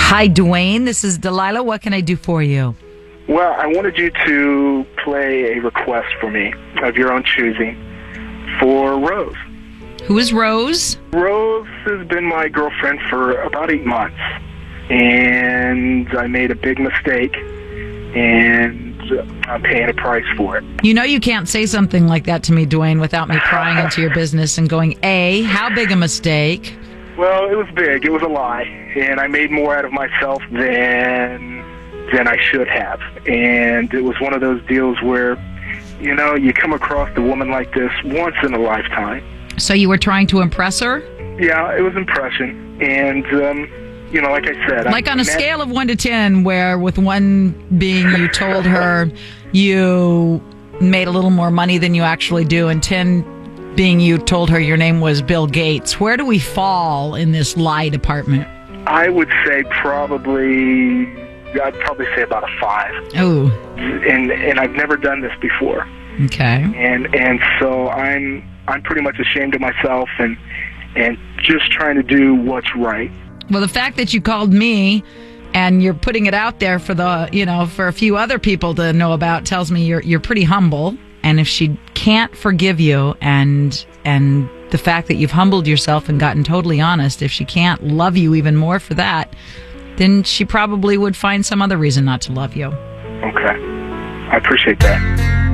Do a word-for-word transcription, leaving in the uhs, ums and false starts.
Hi, Dwayne. This is Delilah. What can I do for you? Well, I wanted you to play a request for me of your own choosing for Rose. Who is Rose? Rose has been my girlfriend for about eight months, and I made a big mistake, and I'm paying a price for it. You know you can't say something like that to me, Dwayne, without me prying into your business and going, A, how big a mistake? Well, it was big. It was a lie, and I made more out of myself than than I should have. And it was one of those deals where, you know, you come across a woman like this once in a lifetime. So you were trying to impress her? Yeah, it was impression. And, um, you know, like I said... Like I on a met- scale of one to ten, where with one being you told her you made a little more money than you actually do, and ten being you told her your name was Bill Gates, where do we fall in this lie department? I would say probably... I'd probably say about a five. Oh. And and I've never done this before. Okay. And and so I'm I'm pretty much ashamed of myself and and just trying to do what's right. Well, the fact that you called me and you're putting it out there for the, you know, for a few other people to know about tells me you're you're pretty humble. And if she can't forgive you and and the fact that you've humbled yourself and gotten totally honest, if she can't love you even more for that, then she probably would find some other reason not to love you. Okay. I appreciate that.